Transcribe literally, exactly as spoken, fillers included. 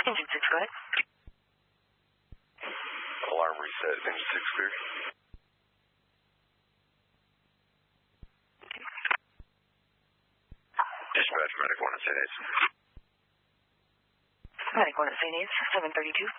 Engine six, go ahead. Alarm reset. Engine six clear. Dispatch, medic one at Saint A's. Medic one at Saint A's, seven thirty-two.